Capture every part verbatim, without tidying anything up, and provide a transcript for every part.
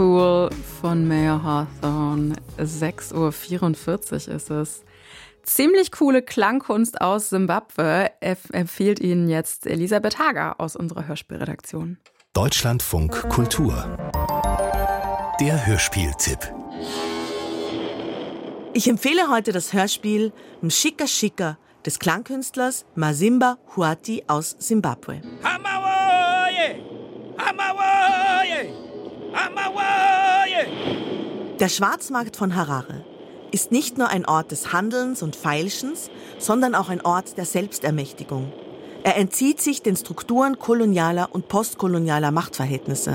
Fool von Mayor Hawthorne. sechs Uhr vierundvierzig ist es. Ziemlich coole Klangkunst aus Simbabwe empfiehlt Ihnen jetzt Elisabeth Hager aus unserer Hörspielredaktion. Deutschlandfunk Kultur. Der Hörspieltipp. Ich empfehle heute das Hörspiel Mshika Shika des Klangkünstlers Masimba Huati aus Simbabwe. Der Schwarzmarkt von Harare ist nicht nur ein Ort des Handelns und Feilschens, sondern auch ein Ort der Selbstermächtigung. Er entzieht sich den Strukturen kolonialer und postkolonialer Machtverhältnisse.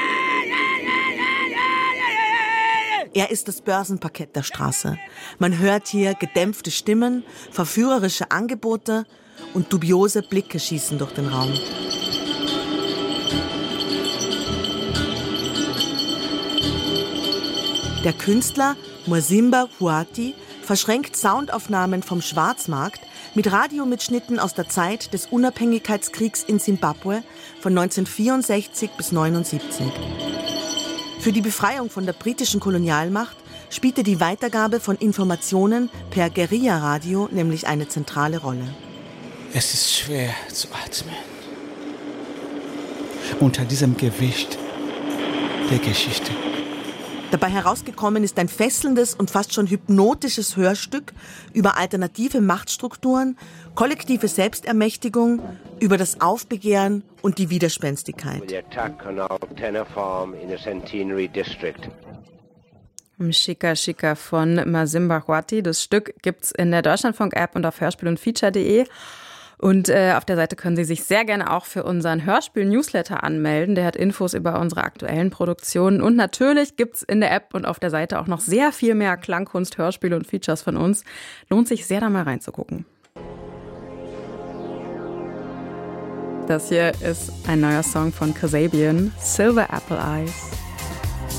Er ist das Börsenparkett der Straße. Man hört hier gedämpfte Stimmen, verführerische Angebote und dubiose Blicke schießen durch den Raum. Der Künstler Masimba Huati verschränkt Soundaufnahmen vom Schwarzmarkt mit Radiomitschnitten aus der Zeit des Unabhängigkeitskriegs in Simbabwe von neunzehnhundertvierundsechzig bis neunundsiebzig. Für die Befreiung von der britischen Kolonialmacht spielte die Weitergabe von Informationen per Guerilla-Radio nämlich eine zentrale Rolle. Es ist schwer zu atmen. Unter diesem Gewicht der Geschichte. Dabei herausgekommen ist ein fesselndes und fast schon hypnotisches Hörstück über alternative Machtstrukturen, kollektive Selbstermächtigung, über das Aufbegehren und die Widerspenstigkeit. Mshika Shika von Masimba Huati. Das Stück gibt's in der Deutschlandfunk-App und auf hörspiel und feature punkt de. Und äh, auf der Seite können Sie sich sehr gerne auch für unseren Hörspiel-Newsletter anmelden. Der hat Infos über unsere aktuellen Produktionen. Und natürlich gibt's in der App und auf der Seite auch noch sehr viel mehr Klangkunst, Hörspiele und Features von uns. Lohnt sich sehr, da mal reinzugucken. Das hier ist ein neuer Song von Kasabian, Silver Apple Eyes.